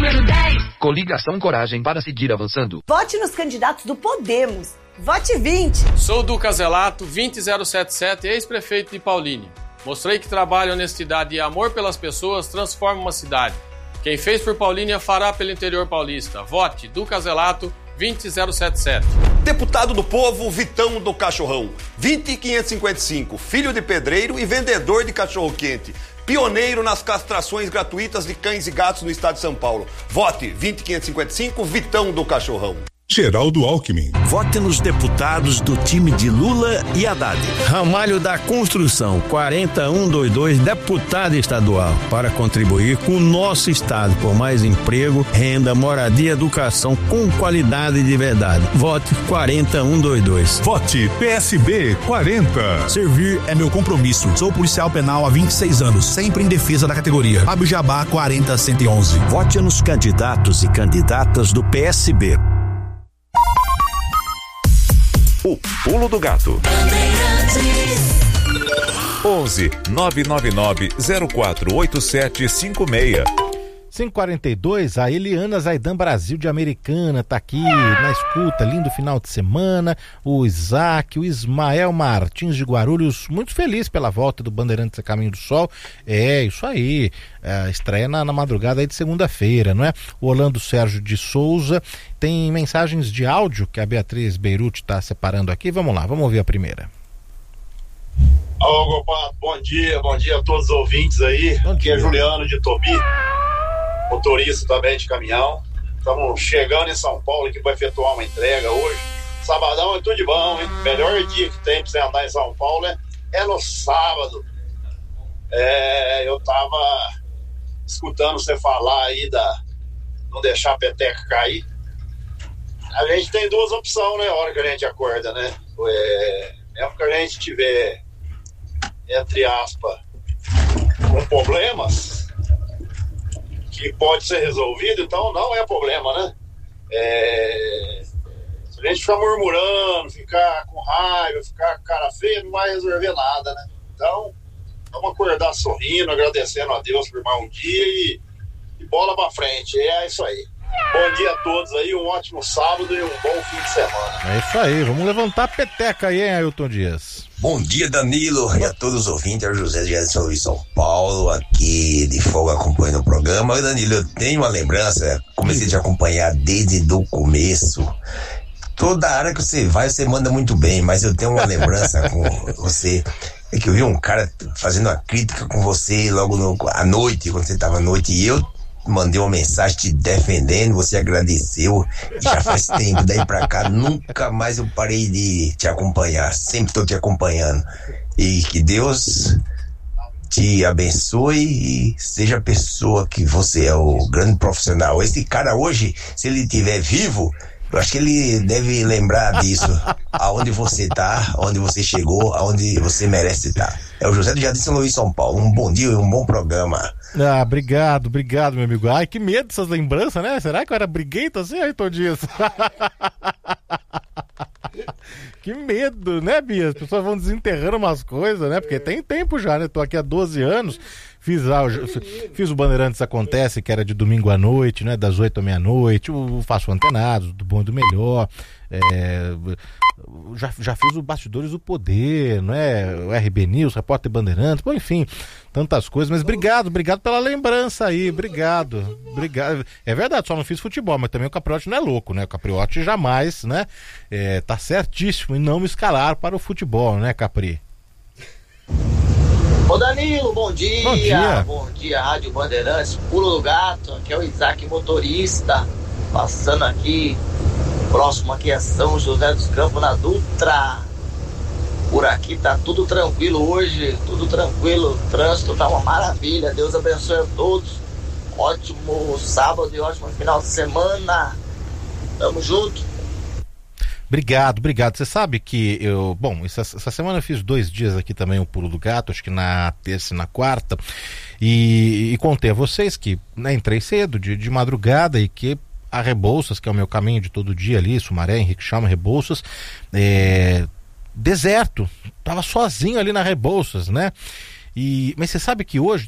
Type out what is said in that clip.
número 10. Coligação Coragem para seguir avançando. Vote nos candidatos do Podemos. Vote 20. Sou Duca Zelato, 20077, ex-prefeito de Paulínia. Mostrei que trabalho, honestidade e amor pelas pessoas transforma uma cidade. Quem fez por Paulínia fará pelo interior paulista. Vote Duca Zelato, 20077. Deputado do Povo, Vitão do Cachorrão, 20555, filho de pedreiro e vendedor de cachorro-quente. Pioneiro nas castrações gratuitas de cães e gatos no estado de São Paulo. Vote 20555, Vitão do Cachorrão. Geraldo Alckmin. Vote nos deputados do time de Lula e Haddad. Ramalho da Construção, 40122, deputado estadual, para contribuir com o nosso estado por mais emprego, renda, moradia, educação com qualidade de verdade. Vote 40122. Vote PSB 40. Servir é meu compromisso. Sou policial penal há 26 anos, sempre em defesa da categoria. Fábio Jabá 40111. Vote nos candidatos e candidatas do PSB. O Pulo do Gato. 11 999 048756. 5:42, a Eliana Zaidan Brasil de Americana tá aqui na escuta, lindo final de semana. O Isaac, o Ismael Martins de Guarulhos, muito feliz pela volta do Bandeirantes a Caminho do Sol. É, isso aí, estreia na madrugada aí de segunda-feira, não é? O Orlando Sérgio de Souza, tem mensagens de áudio que a Beatriz Beirute tá separando aqui. Vamos lá, vamos ouvir a primeira. Alô, Gopato, bom dia a todos os ouvintes aí. Aqui é Juliano de Tobi, motorista também de caminhão. Estamos chegando em São Paulo aqui para efetuar uma entrega hoje. Sabadão é tudo de bom, hein? Melhor dia que tem para você andar em São Paulo é no sábado. Eu tava escutando você falar aí não deixar a peteca cair. A gente tem duas opções, né? A hora que a gente acorda, né? Mesmo que a gente tiver, entre aspas, com problemas que pode ser resolvido, então não é problema, né? Se a gente ficar murmurando, ficar com raiva, ficar com cara feia, não vai resolver nada, né? Então, vamos acordar sorrindo, agradecendo a Deus por mais um dia e bola pra frente, é isso aí. Bom dia a todos aí, um ótimo sábado e um bom fim de semana. É isso aí, vamos levantar a peteca aí, hein, Ailton Dias? Bom dia, Danilo, e a todos os ouvintes, é o José de São Luís, São Paulo, aqui de folga acompanhando o programa. Danilo, eu tenho uma lembrança, comecei a te acompanhar desde o começo. Toda área que você vai, você manda muito bem, mas eu tenho uma lembrança com você. É que eu vi um cara fazendo uma crítica com você logo à noite, quando você estava à noite, e eu mandei uma mensagem te defendendo, você agradeceu, já faz tempo, daí pra cá nunca mais eu parei de te acompanhar, sempre estou te acompanhando, e que Deus te abençoe e seja a pessoa que você é, o grande profissional. Esse cara hoje, se ele estiver vivo, eu acho que ele deve lembrar disso, aonde você tá, aonde você chegou, aonde você merece estar. É o José do Jardim São Luís, São Paulo. Um bom dia e um bom programa. Obrigado, meu amigo. Ai, que medo dessas lembranças, né? Será que eu era briguento assim, Ailton Dias? Que medo, né, Bia? As pessoas vão desenterrando umas coisas, né? Porque tem tempo já, né? Tô aqui há 12 anos. Fiz o Bandeirantes Acontece, que era de domingo à noite, né? Das 8 à meia-noite. Eu faço Antenados, do bom e do melhor. Já fiz o Bastidores do Poder, não é? O RB News, Repórter Bandeirantes, bom, enfim, tantas coisas, mas obrigado pela lembrança aí, obrigado. É verdade, só não fiz futebol, mas também o Capriotti não é louco, né? O Capriotti jamais, né? Tá certíssimo em não me escalar para o futebol, né, Capri? Ô Danilo, bom dia. Bom dia. Bom dia, Rádio Bandeirantes, Pulo do Gato, aqui é o Isaac motorista, passando aqui. Próximo aqui é São José dos Campos, na Dutra. Por aqui tá tudo tranquilo hoje, tudo tranquilo. O trânsito tá uma maravilha. Deus abençoe a todos. Ótimo sábado e ótimo final de semana. Tamo junto. Obrigado. Você sabe que essa semana eu fiz 2 dias aqui também o Pulo do Gato, acho que na terça e na quarta. E contei a vocês que, né, entrei cedo, de madrugada, e que a Rebouças, que é o meu caminho de todo dia ali, Sumaré, Henrique Chama, Rebouças, deserto, tava sozinho ali na Rebouças, né? Mas você sabe que hoje